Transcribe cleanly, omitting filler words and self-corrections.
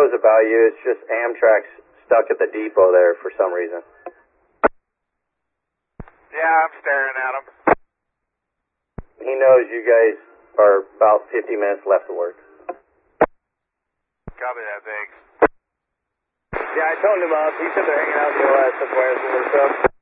knows about you. It's just Amtrak's stuck at the depot there for some reason. Yeah, I'm staring at him. He knows you guys are about 50 minutes left to work. Copy that, thanks. Yeah, I toned him up. He said they're hanging out in the OS somewhere or so.